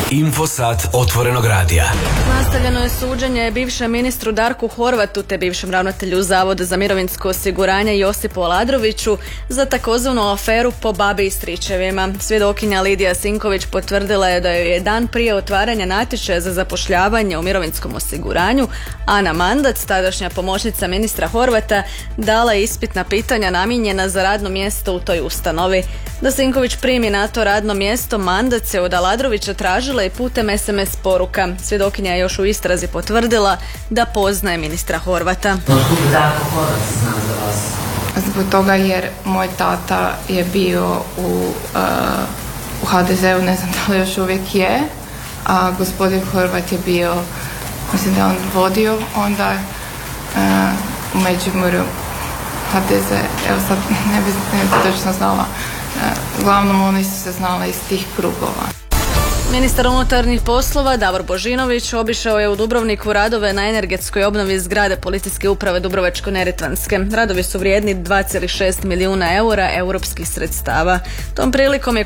Infosat Otvorenog radija. Nastavljeno je suđenje bivšem ministru Darku Horvatu te bivšem ravnatelju Zavoda za mirovinsko osiguranje Josipu Aladroviću za takozvanu aferu po babi i stričevima. Svjedokinja Lidija Sinković potvrdila je da joj je dan prije otvaranja natječaja za zapošljavanje u mirovinskom osiguranju Ana Mandac, tadašnja pomoćnica ministra Horvata, dala ispitna pitanja namijenjena za radno mjesto u toj ustanovi. Da Sinković primi na to radno mjesto, Mandac je od Aladrovića tražila i putem SMS poruka. Svjedokinja je još u istrazi potvrdila da poznaje ministra Horvata. Otkud Darko Horvat zna za vas? Zbog toga jer moj tata je bio u HDZ-u, ne znam da li još uvijek je, a gospodin Horvat je bio, mislim da on vodio onda u Međimurju HDZ, evo sad ne bi točno znala. Uglavnom oni su se znali iz tih krugova. Ministar unutarnjih poslova Davor Božinović obišao je u Dubrovniku radove na energetskoj obnovi zgrade Policijske uprave Dubrovačko-neretvanske. Radovi su vrijedni 2,6 milijuna eura europskih sredstava. Tom prilikom je